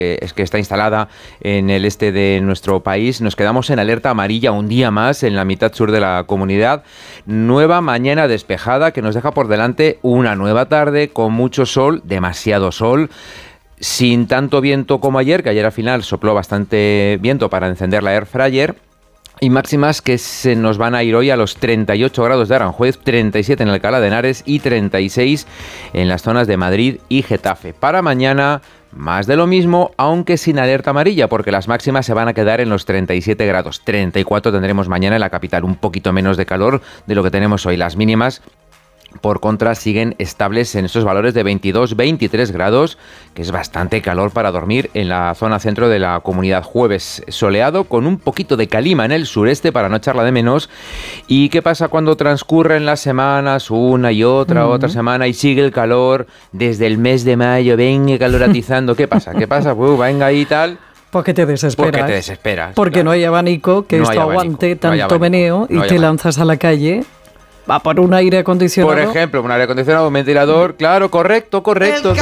es que está instalada en el este de nuestro país. Nos quedamos en alerta amarilla un día más en la mitad sur de la comunidad. Nueva mañana despejada que nos deja por delante una nueva tarde con mucho sol, demasiado sol, sin tanto viento como ayer, que ayer al final sopló bastante viento para encender la air fryer. Y máximas que se nos van a ir hoy a los 38 grados de Aranjuez, 37 en Alcalá de Henares y 36 en las zonas de Madrid y Getafe. Para mañana, más de lo mismo, aunque sin alerta amarilla, porque las máximas se van a quedar en los 37 grados. 34 tendremos mañana en la capital, un poquito menos de calor de lo que tenemos hoy. Las mínimas, por contra, siguen estables en estos valores de 22-23 grados, que es bastante calor para dormir en la zona centro de la comunidad. Jueves soleado, con un poquito de calima en el sureste para no echarla de menos. ¿Y qué pasa cuando transcurren las semanas, una y otra semana, y sigue el calor desde el mes de mayo? Venga, caloratizando. ¿Qué pasa? Venga ahí y tal. Porque te desesperas. Porque claro. No hay abanico que esto aguante tanto meneo y te lanzas a la calle. Va por un aire acondicionado. Por ejemplo, un aire acondicionado, un ventilador, claro, correcto. El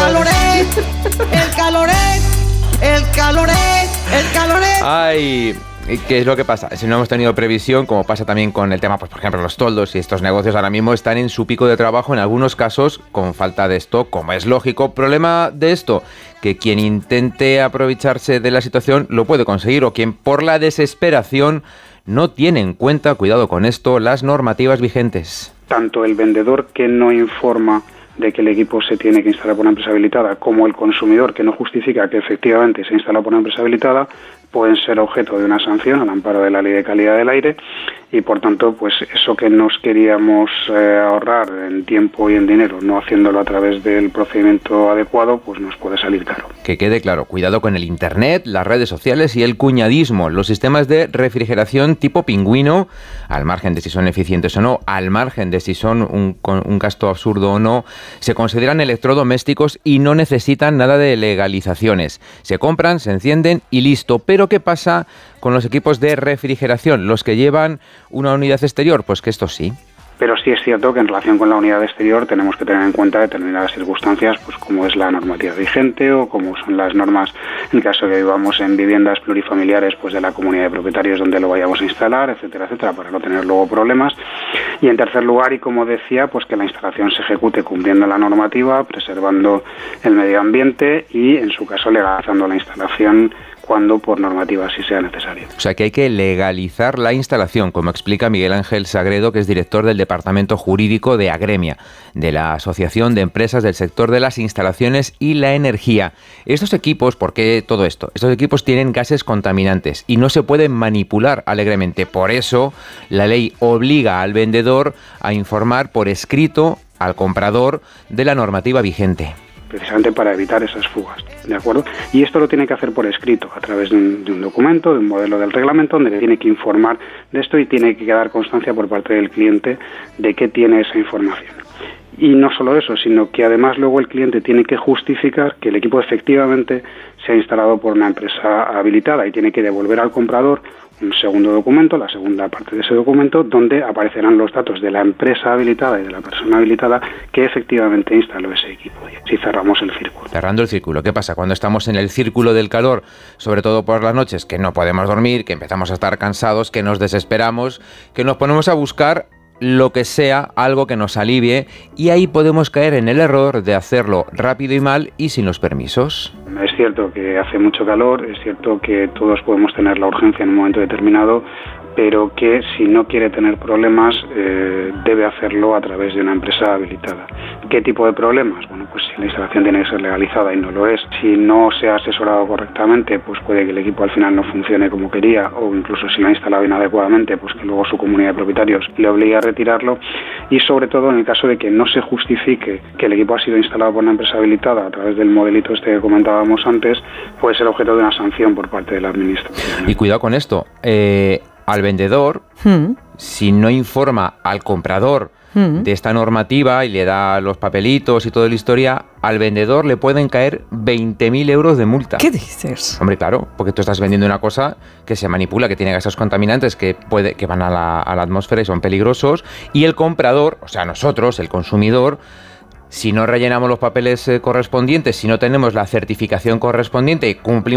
caloret. Ay, ¿qué es lo que pasa? Si no hemos tenido previsión, como pasa también con el tema, pues por ejemplo, los toldos, y estos negocios ahora mismo están en su pico de trabajo, en algunos casos con falta de stock, como es lógico. Problema de esto, que quien intente aprovecharse de la situación lo puede conseguir, o quien por la desesperación no tiene en cuenta, cuidado con esto, las normativas vigentes. Tanto el vendedor que no informa de que el equipo se tiene que instalar por una empresa habilitada, como el consumidor que no justifica que efectivamente se instala por una empresa habilitada, pueden ser objeto de una sanción al amparo de la Ley de Calidad del Aire, y por tanto, pues eso que nos queríamos ahorrar en tiempo y en dinero, no haciéndolo a través del procedimiento adecuado, pues nos puede salir caro. Que quede claro, cuidado con el internet, las redes sociales y el cuñadismo. Los sistemas de refrigeración tipo pingüino, al margen de si son eficientes o no, al margen de si son un gasto absurdo o no, se consideran electrodomésticos y no necesitan nada de legalizaciones. Se compran, se encienden y listo. Pero ¿qué pasa con los equipos de refrigeración? Los que llevan una unidad exterior, pues que estos sí. Pero sí es cierto que en relación con la unidad exterior tenemos que tener en cuenta determinadas circunstancias, pues como es la normativa vigente o como son las normas en el caso de que vivamos en viviendas plurifamiliares, pues de la comunidad de propietarios donde lo vayamos a instalar, etcétera, etcétera, para no tener luego problemas. Y en tercer lugar, y como decía, pues que la instalación se ejecute cumpliendo la normativa, preservando el medio ambiente y, en su caso, legalizando la instalación cuando por normativa así sea necesario. O sea que hay que legalizar la instalación, como explica Miguel Ángel Sagredo, que es director del Departamento Jurídico de Agremia, de la Asociación de Empresas del Sector de las Instalaciones y la Energía. Estos equipos, ¿por qué todo esto? Estos equipos tienen gases contaminantes y no se pueden manipular alegremente. Por eso, la ley obliga al vendedor a informar por escrito al comprador de la normativa vigente. Precisamente para evitar esas fugas, ¿de acuerdo? Y esto lo tiene que hacer por escrito, a través de un documento, de un modelo del reglamento, donde tiene que informar de esto y tiene que quedar constancia por parte del cliente de que tiene esa información. Y no solo eso, sino que además luego el cliente tiene que justificar que el equipo efectivamente se ha instalado por una empresa habilitada y tiene que devolver al comprador un segundo documento, la segunda parte de ese documento, donde aparecerán los datos de la empresa habilitada y de la persona habilitada que efectivamente instaló ese equipo. Si cerramos el círculo. Cerrando el círculo, ¿qué pasa? Cuando estamos en el círculo del calor, sobre todo por las noches, que no podemos dormir, que empezamos a estar cansados, que nos desesperamos, que nos ponemos a buscar lo que sea, algo que nos alivie, y ahí podemos caer en el error de hacerlo rápido y mal y sin los permisos. Es cierto que hace mucho calor, es cierto que todos podemos tener la urgencia en un momento determinado, pero que si no quiere tener problemas debe hacerlo a través de una empresa habilitada. ¿Qué tipo de problemas? Bueno, pues si la instalación tiene que ser legalizada y no lo es, si no se ha asesorado correctamente, pues puede que el equipo al final no funcione como quería, o incluso si lo ha instalado inadecuadamente, pues que luego su comunidad de propietarios le obligue a retirarlo, y sobre todo en el caso de que no se justifique que el equipo ha sido instalado por una empresa habilitada a través del modelito este que comentábamos antes, puede ser objeto de una sanción por parte de la administración. Y cuidado con esto, al vendedor, si no informa al comprador de esta normativa y le da los papelitos y toda la historia, al vendedor le pueden caer 20.000 euros de multa. ¿Qué dices? Hombre, claro, porque tú estás vendiendo una cosa que se manipula, que tiene gases contaminantes que van a la atmósfera y son peligrosos, y el comprador, o sea, nosotros, el consumidor, si no rellenamos los papeles correspondientes, si no tenemos la certificación correspondiente y cumplimos